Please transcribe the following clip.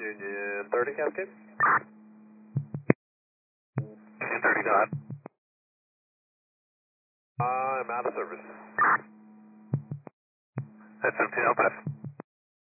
Union 30 Cascade. Union 30, go ahead. I'm out of service. That's empty, no pass.